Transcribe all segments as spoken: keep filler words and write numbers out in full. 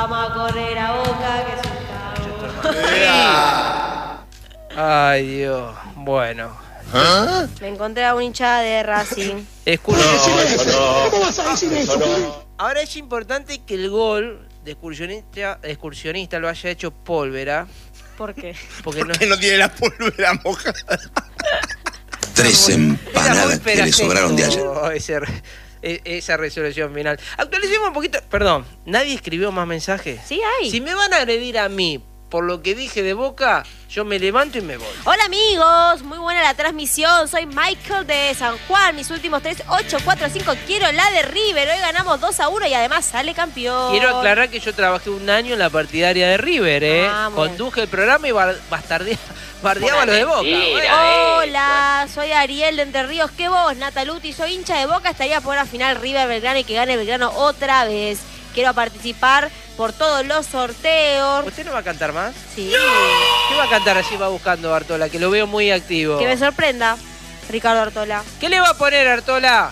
Vamos a correr a Boca, que es un cago. Ay, Dios. Bueno. ¿Ah? Me encontré a un hincha de Racing. Escucha. No, no, ¿cómo vas a decir eso? No. Ahora es importante que el gol de excursionista, de excursionista lo haya hecho Pólvora. ¿Por qué? Porque, Porque no... no tiene la pólvora mojada. Tres empanadas que le sobraron de ayer. Ese, esa resolución final. Actualicemos un poquito. Perdón, ¿nadie escribió más mensajes? Sí, hay. Si me van a agredir a mí por lo que dije de Boca, yo me levanto y me voy. Hola amigos, muy buena la transmisión. Soy Michael de San Juan. Mis últimos tres, ocho, cuatro, cinco. Quiero la de River. Hoy ganamos dos a uno y además sale campeón. Quiero aclarar que yo trabajé un año en la partidaria de River, ¿eh? Ah, Conduje el programa y bastardeaba bardeaba a los de Boca. Bueno. Hola, soy Ariel de Entre Ríos. ¿Qué vos, Nataluti? Soy hincha de Boca. Estaría por la final River Belgrano y que gane Belgrano otra vez. Quiero participar por todos los sorteos. ¿Usted no va a cantar más? Sí. ¡No! ¿Qué va a cantar así? Va buscando Artola, que lo veo muy activo. Que me sorprenda, Ricardo Artola. ¿Qué le va a poner, Artola?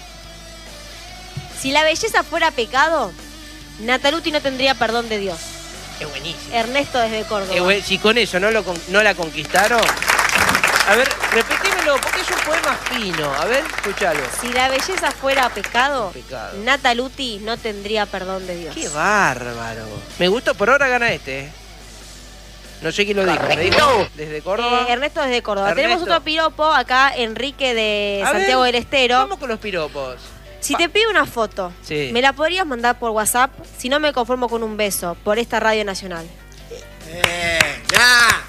Si la belleza fuera pecado, Nataluti no tendría perdón de Dios. Qué buenísimo. Ernesto desde Córdoba. Qué buen... Si con eso no, lo con... no la conquistaron. A ver, repetímelo, porque es un poema fino. A ver, escúchalo. Si la belleza fuera pecado, pecado, Nataluti no tendría perdón de Dios. Qué bárbaro. Me gustó, por ahora gana este. ¿eh? No sé quién lo dijo. ¿Me dijo desde Córdoba? Eh, Ernesto desde Córdoba. Ernesto. Tenemos otro piropo acá, Enrique de A Santiago ver, del Estero. Vamos con los piropos. Si te pido una foto, sí. ¿me la podrías mandar por WhatsApp? Si no, me conformo con un beso por esta radio nacional. Eh, ya.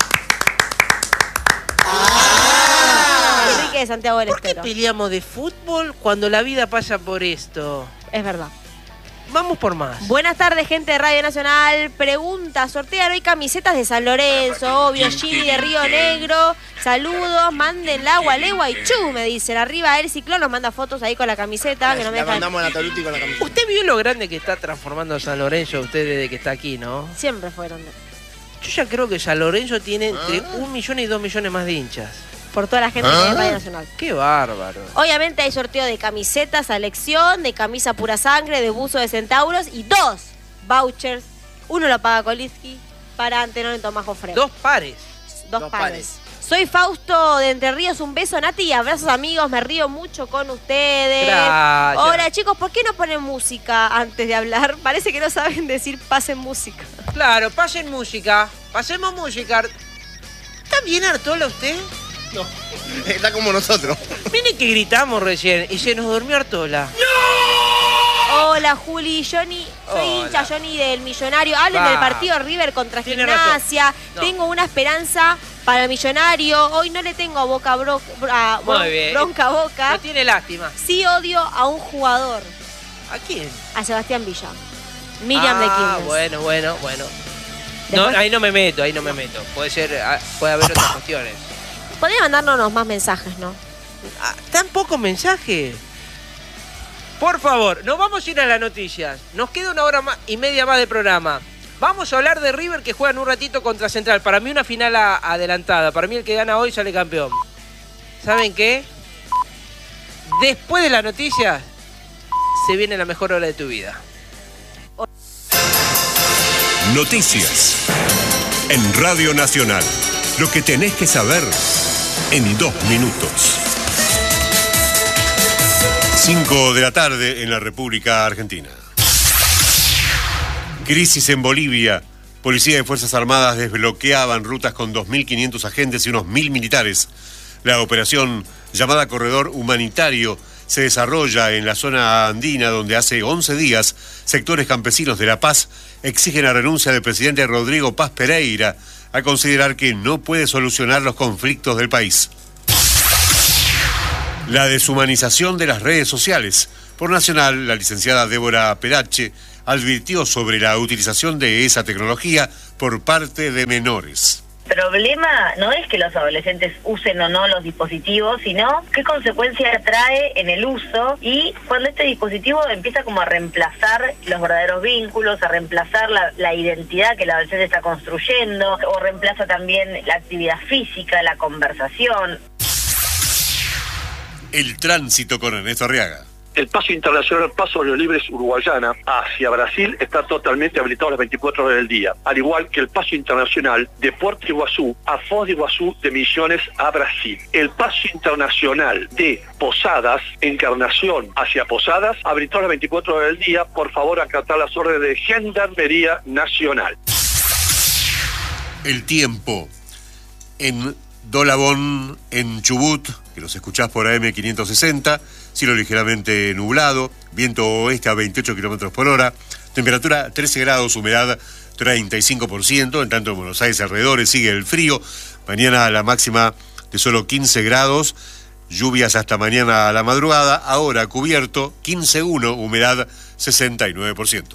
Enrique de Santiago del ¿Por qué Estero. peleamos de fútbol cuando la vida pasa por esto? Es verdad. Vamos por más. Buenas tardes, gente de Radio Nacional. Pregunta, sortean hoy camisetas de San Lorenzo, obvio, Gini de Río Negro. Saludos, manden la Gualegua y Chu, me dicen. Arriba el ciclón nos manda fotos ahí con la camiseta. Que no me La dejan... mandamos a Nataluti con la camiseta. Usted vio lo grande que está transformando San Lorenzo usted desde que está aquí, ¿no? Siempre fueron. Yo ya creo que San Lorenzo tiene entre ah. un millón y dos millones más de hinchas. Por toda la gente ¿Ah? que es Radio Nacional. ¡Qué bárbaro! Obviamente hay sorteo de camisetas a elección, de camisa pura sangre, de buzo de centauros y dos vouchers. Uno lo paga Kolitsky para Antenor en Tomás Jofre. Dos pares. Dos, Dos pares. pares. Soy Fausto de Entre Ríos. Un beso, Nati, y abrazos, amigos. Me río mucho con ustedes. Gracias. Hola, chicos, ¿por qué no ponen música antes de hablar? Parece que no saben decir pasen música. Claro, pasen música. Pasemos música. ¿Está bien, Artola, usted? No, está como nosotros. Miren que gritamos recién y se nos durmió Artola. ¡No! Hola, Juli, Johnny. Soy Hola. hincha, Johnny, del Millonario. Hablen Va. del partido River contra Tiene Gimnasia. No. Tengo una esperanza para el Millonario. Hoy no le tengo a boca bro a Muy bron bien. bronca a boca. No tiene lástima. Sí odio a un jugador, ¿A quién? a Sebastián Villa. Miriam ah, de Quilmes. bueno, bueno, bueno. No, Después- ahí no me meto, ahí no me meto. Puede ser, ah, puede haber otras cuestiones. Podría mandarnos más mensajes, ¿no? Ah, ¿tan poco mensaje? Por favor, nos vamos a ir a las noticias. Nos queda una hora más y media más de programa. Vamos a hablar de River que juegan un ratito contra Central. Para mí una final a- adelantada. Para mí el que gana hoy sale campeón. ¿Saben qué? Después de las noticias se viene la mejor hora de tu vida. Noticias en Radio Nacional. Lo que tenés que saber en dos minutos. cinco de la tarde en la República Argentina. Crisis en Bolivia. Policía y Fuerzas Armadas desbloqueaban rutas con dos mil quinientos agentes y unos mil militares. La operación, llamada Corredor Humanitario, se desarrolla en la zona andina donde hace once días sectores campesinos de La Paz exigen la renuncia del presidente Rodrigo Paz Pereira a considerar que no puede solucionar los conflictos del país. La deshumanización de las redes sociales. Por Nacional, la licenciada Débora Perache advirtió sobre la utilización de esa tecnología por parte de menores. El problema no es que los adolescentes usen o no los dispositivos, sino qué consecuencia trae en el uso y cuando este dispositivo empieza como a reemplazar los verdaderos vínculos, a reemplazar la, la identidad que el adolescente está construyendo, o reemplaza también la actividad física, la conversación. El tránsito con Ernesto Arriaga. El paso internacional Paso de los Libres Uruguayana hacia Brasil está totalmente habilitado las veinticuatro horas del día, al igual que el paso internacional de Puerto Iguazú a Foz de Iguazú de Misiones a Brasil. El paso internacional de Posadas, Encarnación hacia Posadas, habilitado las veinticuatro horas del día. Por favor, acatar las órdenes de Gendarmería Nacional. El tiempo en Dolabón, en Chubut, que los escuchás por A M quinientos sesenta, cielo ligeramente nublado, viento oeste a veintiocho kilómetros por hora, temperatura trece grados, humedad treinta y cinco por ciento, en tanto en Buenos Aires alrededores sigue el frío, mañana la máxima de solo quince grados, lluvias hasta mañana a la madrugada, ahora cubierto quince coma uno, humedad sesenta y nueve por ciento.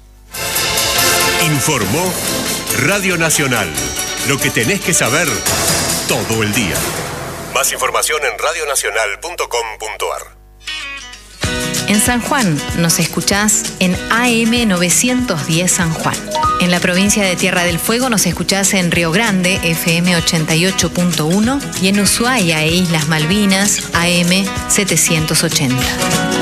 Informó Radio Nacional, lo que tenés que saber todo el día. Más información en radio nacional punto com punto a r. En San Juan nos escuchás en A M novecientos diez San Juan. En la provincia de Tierra del Fuego nos escuchás en Río Grande, F M ochenta y ocho punto uno, y en Ushuaia e Islas Malvinas, A M setecientos ochenta.